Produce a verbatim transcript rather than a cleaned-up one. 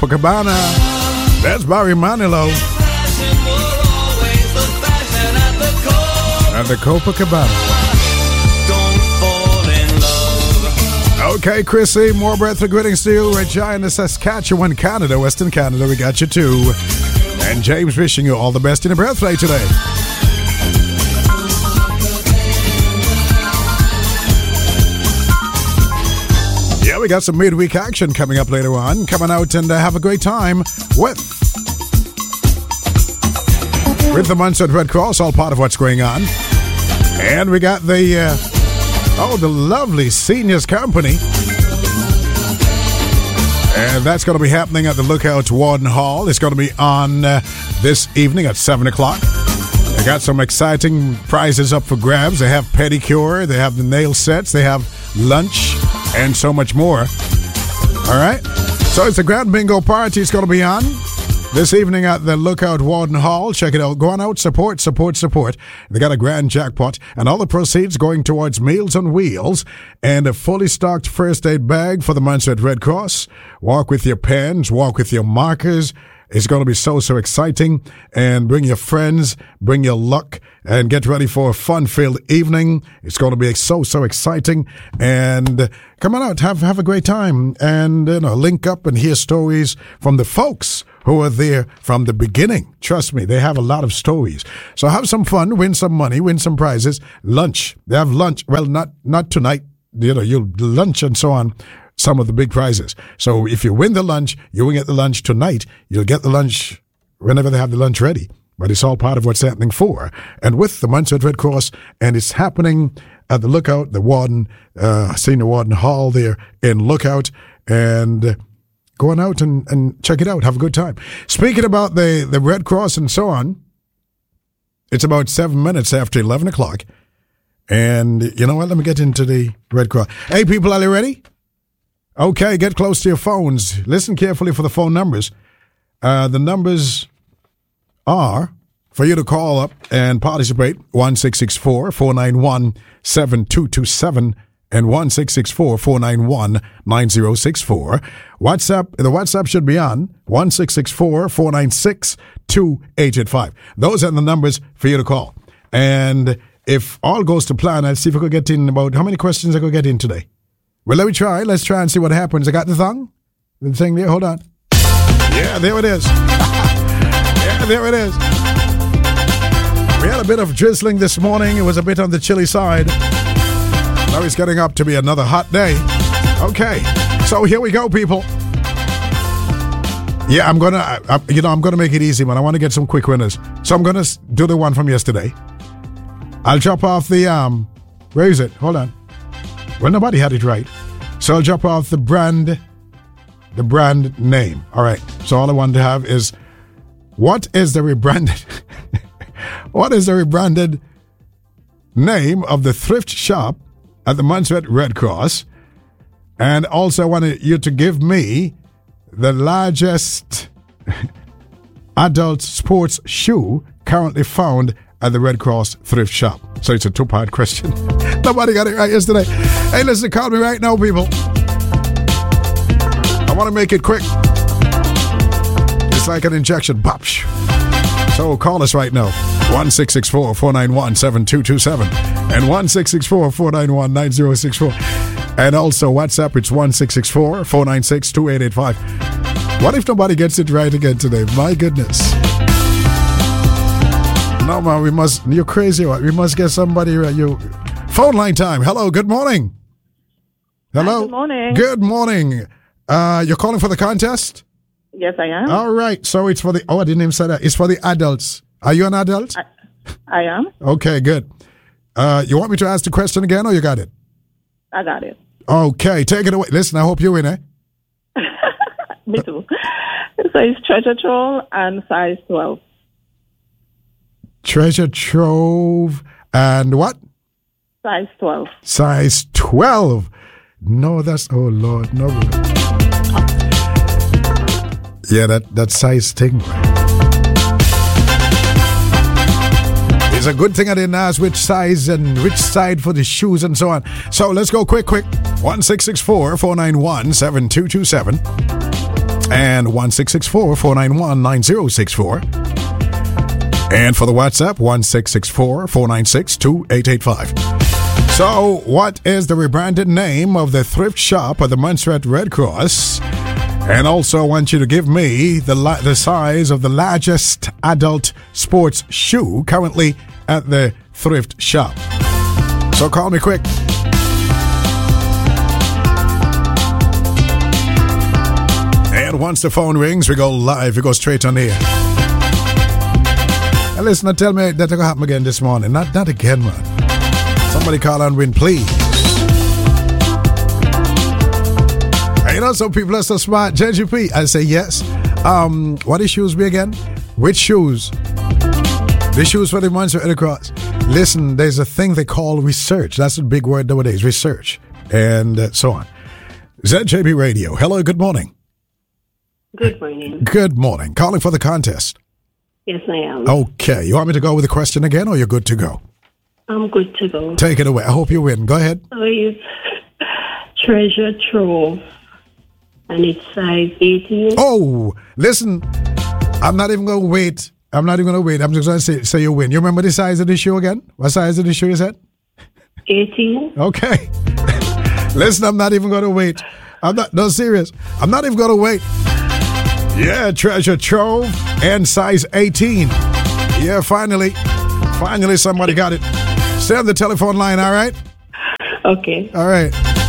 Copacabana. That's Barry Manilow. At the Copacabana. Okay, Chrissy, more breath of greetings to you. Regina, Saskatchewan, Canada, Western Canada, we got you too. And James wishing you all the best in your birthday today. Yeah, we got some midweek action coming up later on. Coming out and uh, have a great time with with the Munster Red Cross, all part of what's going on. And we got the uh, oh, the lovely Seniors Company. And that's going to be happening at the Lookout Warden Hall. It's going to be on uh, this evening at seven o'clock. They got some exciting prizes up for grabs. They have pedicure, they have the nail sets, they have lunch, and so much more. All right? So it's a grand bingo party. It's going to be on this evening at the Lookout Warden Hall. Check it out. Go on out, support, support, support. They got a grand jackpot, and all the proceeds going towards Meals on Wheels and a fully stocked first aid bag for the Munster Red Cross. Walk with your pens, walk with your markers. It's going to be so, so exciting. And bring your friends, bring your luck, and get ready for a fun-filled evening. It's going to be so, so exciting. And come on out, have have a great time, and you know, link up and hear stories from the folks who are there from the beginning. Trust me, they have a lot of stories. So have some fun, win some money, win some prizes. Lunch. They have lunch. Well, not not tonight. You know, you'll lunch and so on. Some of the big prizes. So if you win the lunch, you will get the lunch tonight. You'll get the lunch whenever they have the lunch ready. But it's all part of what's happening for and with the Munster Red Cross. And it's happening at the Lookout, the Warden, uh, Senior Warden Hall there in Lookout. And uh, go on out and, and check it out. Have a good time. Speaking about the, the Red Cross and so on, it's about seven minutes after eleven o'clock. And you know what? Let me get into the Red Cross. Hey, people, are you ready? Okay, get close to your phones. Listen carefully for the phone numbers. Uh, the numbers are for you to call up and participate. one six six four, four nine one, seven two two seven and one six six four, four nine one, nine zero six four. WhatsApp, the WhatsApp should be on one six six four, four nine six, two eight eight five. Those are the numbers for you to call. And if all goes to plan, I'll see if I could get in about how many questions I could get in today. Well, let me try. Let's try and see what happens. I got the thing. The thing there. Hold on. Yeah, there it is. Yeah, there it is. We had a bit of drizzling this morning. It was a bit on the chilly side. Now it's getting up to be another hot day. Okay, so here we go, people. Yeah, I'm gonna, I, you know, I'm gonna make it easy, man. I want to get some quick winners. So I'm gonna do the one from yesterday. I'll drop off the um. Where is it? Hold on. Well, nobody had it right. So I'll drop off the brand, the brand name. All right. So all I want to have is, what is the rebranded, what is the rebranded name of the thrift shop at the Munster Red Cross? And also I wanted you to give me the largest adult sports shoe currently found at the Red Cross thrift shop. So it's a two-part question. Nobody got it right yesterday. Hey, listen, call me right now, people. I want to make it quick. It's like an injection. Pop. So call us right now. one six six four, four nine one, seven two two seven and one six six four, four nine one, nine zero six four. And also WhatsApp, it's one six six four, four nine six, two eight eight five. What if nobody gets it right again today? My goodness. No, man, we must, you're crazy. We must get somebody right. You, phone line time. Hello, good morning. Hello. Hi, good morning. Good morning. Uh, you're calling for the contest? Yes, I am. All right. So it's for the, oh, I didn't even say that. It's for the adults. Are you an adult? I, I am. Okay, good. Uh, you want me to ask the question again or you got it? I got it. Okay, take it away. Listen, I hope you win, eh? Me too. So it's treasure trove and size twelve. Treasure trove and what? Size twelve. Size twelve. No, that's, oh Lord, no. Yeah, that, that size thing. It's a good thing I didn't ask which size and which side for the shoes and so on. So let's go quick, quick. one six six four, four nine one, seven two two seven and one six six four, four nine one, nine zero six four. And for the WhatsApp, one six six four, four nine six, two eight eight five. So, what is the rebranded name of the thrift shop at the Montserrat Red Cross? And also, I want you to give me the la- the size of the largest adult sports shoe currently at the thrift shop. So, call me quick. And once the phone rings, we go live. We go straight on here. And listen, tell me that it's going to happen again this morning. Not, not again, man. Somebody call and win, please. And you know, some people are so smart. J G P, I say yes. Um, what the shoes be again? Which shoes? The shoes for the Montserrat Red Cross. Listen, there's a thing they call research. That's a big word nowadays, research. And uh, so on. Z J B Radio. Hello, good morning. Good morning. Good morning. Calling for the contest. Yes, I am. Okay. You want me to go with the question again, or you're good to go? I'm good to go. Take it away. I hope you win. Go ahead. So it's treasure trove, and it's size eighteen. Oh, listen. I'm not even going to wait. I'm not even going to wait. I'm just going to say, say you win. You remember the size of the shoe again? What size of the shoe you said? eighteen. Okay. Listen, I'm not even going to wait. I'm not, no, serious. I'm not even going to wait. Yeah, treasure trove and size eighteen. Yeah, finally. Finally, somebody got it. Stay on the telephone line, all right? Okay. All right.